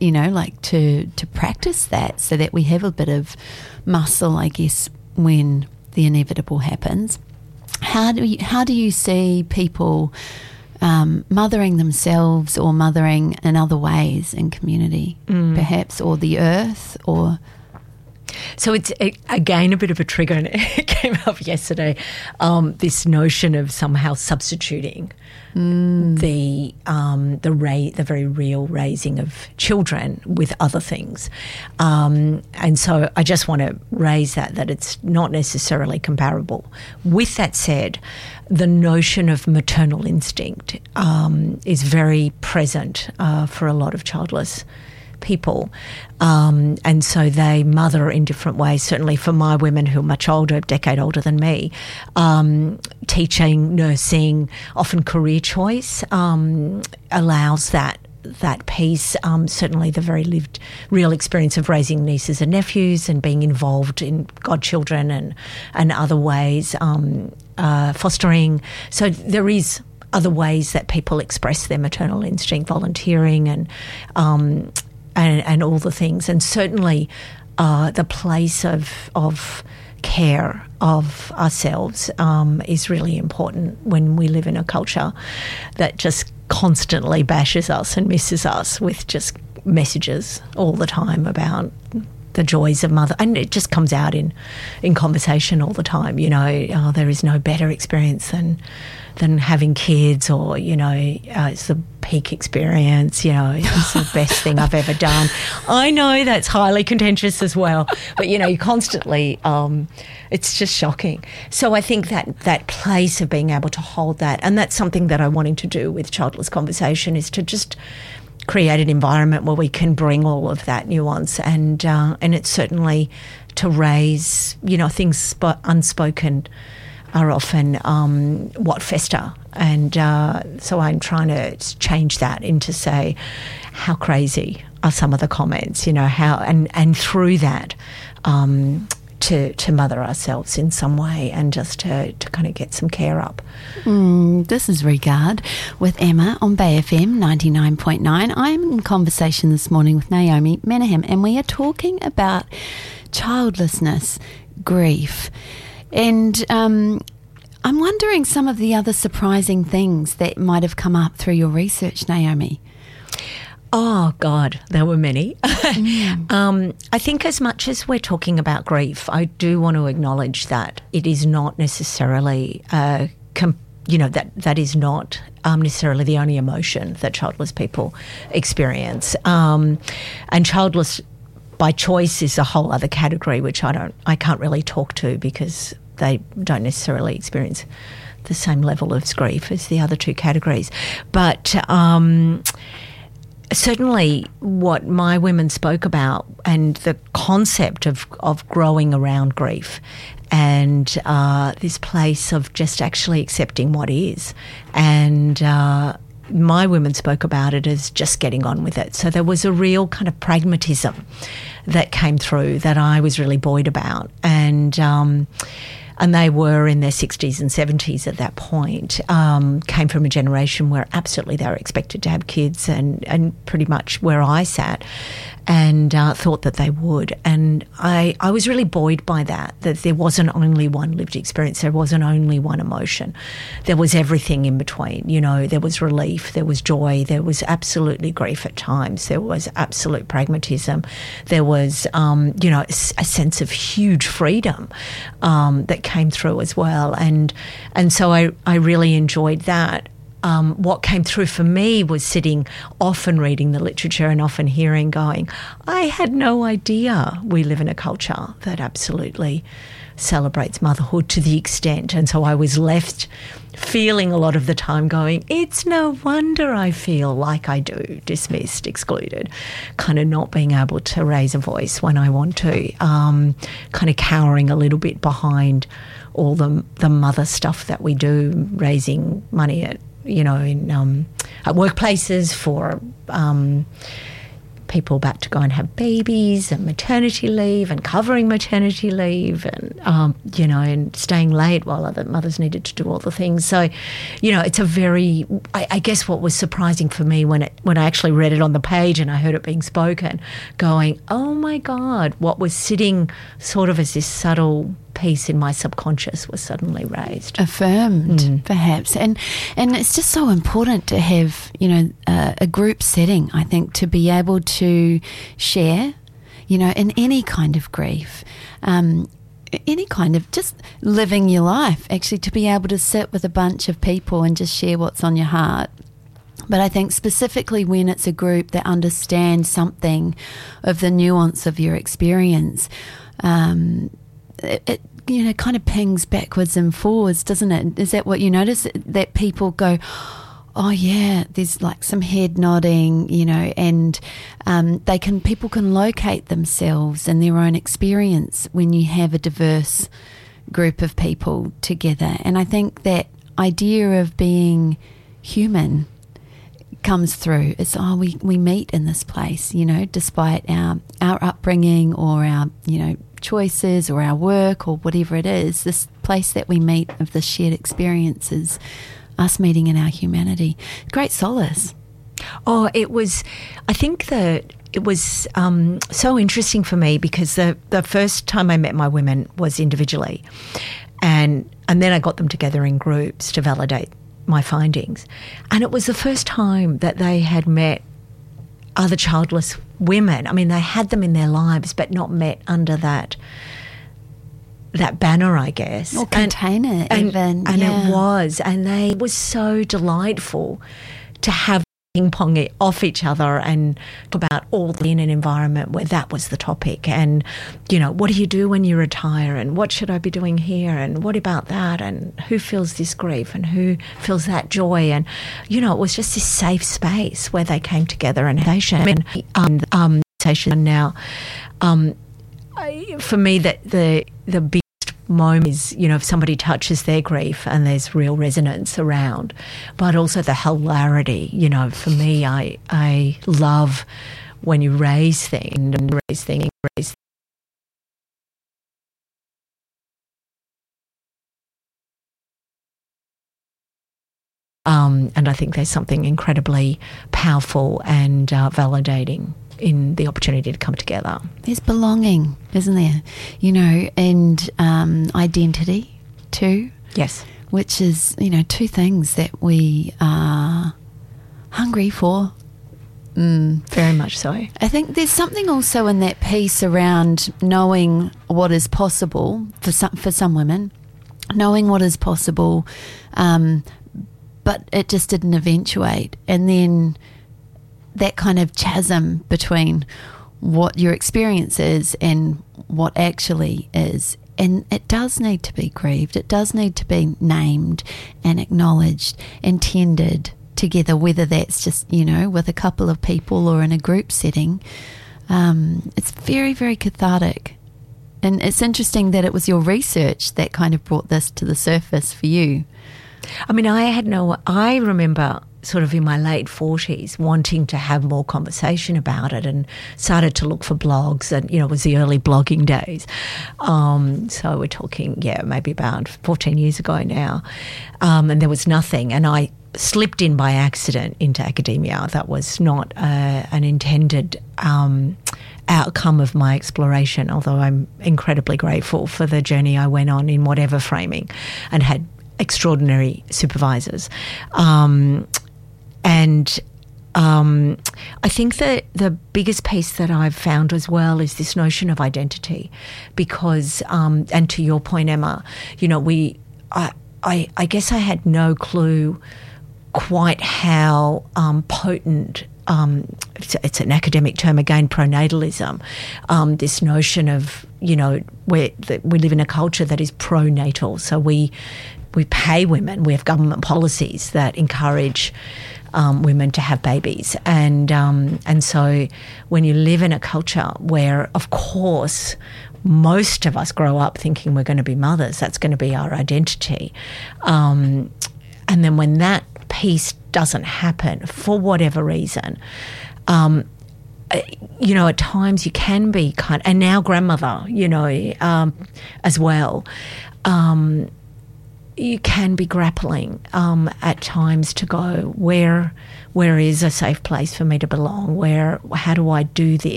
like to practice that so that we have a bit of muscle, I guess, when the inevitable happens. How do you see people mothering themselves or mothering in other ways in community, perhaps, or the earth, or... So it's, again, a bit of a trigger, and it came up yesterday, this notion of somehow substituting the very real raising of children with other things. And so I just want to raise that it's not necessarily comparable. With that said, the notion of maternal instinct is very present for a lot of childless people, and so they mother in different ways. Certainly for my women who are much older, a decade older than me, teaching, nursing, often career choice allows that piece. Certainly the very lived real experience of raising nieces and nephews and being involved in godchildren and other ways, fostering. So there is other ways that people express their maternal instinct, volunteering and all the things, and certainly the place of care of ourselves is really important when we live in a culture that just constantly bashes us and misses us with just messages all the time about the joys of mother, and it just comes out in conversation all the time. There is no better experience than having kids, or it's the peak experience. It's the best thing I've ever done. I know that's highly contentious as well, but you constantly, it's just shocking. So I think that place of being able to hold that, and that's something that I'm wanting to do with Childless Conversation, is to just create an environment where we can bring all of that nuance, and it's certainly to raise, things unspoken are often what fester, and so I'm trying to change that into, say, how crazy are some of the comments, how, and through that to mother ourselves in some way, and just to kind of get some care up. This is Regard with Emma on Bay FM 99.9. I'm in conversation this morning with Naomi Menahem, and we are talking about childlessness, grief, and I'm wondering some of the other surprising things that might have come up through your research, Naomi. Oh, God, there were many. I think as much as we're talking about grief, I do want to acknowledge that it is not necessarily, that is not necessarily the only emotion that childless people experience. And childless by choice is a whole other category, which I can't really talk to, because they don't necessarily experience the same level of grief as the other two categories. But certainly what my women spoke about, and the concept of growing around grief, and this place of just actually accepting what is. And my women spoke about it as just getting on with it. So there was a real kind of pragmatism that came through that I was really buoyed about. And they were in their 60s and 70s at that point, came from a generation where absolutely they were expected to have kids, and pretty much where I sat, and thought that they would. And I was really buoyed by that there wasn't only one lived experience, there wasn't only one emotion. There was everything in between. There was relief, there was joy, there was absolutely grief at times, there was absolute pragmatism, there was, a sense of huge freedom that came through as well. And so I really enjoyed that. What came through for me was sitting, often reading the literature and often hearing, going, I had no idea we live in a culture that absolutely celebrates motherhood to the extent. And so I was left feeling a lot of the time going, it's no wonder I feel like I do, dismissed, excluded, kind of not being able to raise a voice when I want to, kind of cowering a little bit behind all the mother stuff that we do, raising money at workplaces for people about to go and have babies and maternity leave and covering maternity leave and, and staying late while other mothers needed to do all the things. So, it's a very, I guess what was surprising for me when I actually read it on the page and I heard it being spoken, going, oh my God, what was sitting sort of as this subtle piece in my subconscious was suddenly raised. Affirmed, perhaps. And it's just so important to have, a group setting, I think, to be able to share, in any kind of grief, any kind of just living your life, actually, to be able to sit with a bunch of people and just share what's on your heart. But I think specifically when it's a group that understands something of the nuance of your experience, it kind of pings backwards and forwards, doesn't it? Is that what you notice? That people go, oh yeah, there's like some head nodding, and people can locate themselves and their own experience when you have a diverse group of people together. And I think that idea of being human comes through. It's, we meet in this place, despite our upbringing or our, choices or our work or whatever it is, this place that we meet of the shared experiences, us meeting in our humanity. Great solace. Oh, I think that it was so interesting for me because the first time I met my women was individually, and then I got them together in groups to validate my findings. And it was the first time that they had met other childless women. I mean, they had them in their lives, but not met under that banner, I guess. Or container, even. And it was. And it was so delightful to have ping-pong off each other and talk about all in an environment where that was the topic. And, what do you do when you retire? And what should I be doing here? And what about that? And who feels this grief? And who feels that joy? And, it was just this safe space where they came together and now, for me, that the biggest moment is, if somebody touches their grief and there's real resonance around, but also the hilarity. For me, I love when you raise things. And I think there's something incredibly powerful and validating in the opportunity to come together. There's belonging, isn't there? And identity too. Yes. Which is, two things that we are hungry for. Very much so. I think there's something also in that piece around knowing what is possible for some women, knowing what is possible, but it just didn't eventuate. And then that kind of chasm between what your experience is and what actually is. And it does need to be grieved. It does need to be named and acknowledged and tended together, whether that's just, with a couple of people or in a group setting. It's very, very cathartic. And it's interesting that it was your research that kind of brought this to the surface for you. I mean, I remember sort of in my late 40s wanting to have more conversation about it and started to look for blogs, and, it was the early blogging days. So we're talking, maybe about 14 years ago now. And there was nothing. And I slipped in by accident into academia. That was not an intended outcome of my exploration, although I'm incredibly grateful for the journey I went on in whatever framing and had extraordinary supervisors. I think that the biggest piece that I've found as well is this notion of identity, because, and to your point, Emma, I guess I had no clue quite how potent, it's an academic term again, pronatalism, this notion of, we live in a culture that is pronatal. So we pay women, we have government policies that encourage women to have babies. And so when you live in a culture where, of course, most of us grow up thinking we're going to be mothers, that's going to be our identity. And then when that piece doesn't happen for whatever reason, you know, at times you can be and now grandmother, you know, as well. You can be grappling at times to go, where is a safe place for me to belong? How do I do this?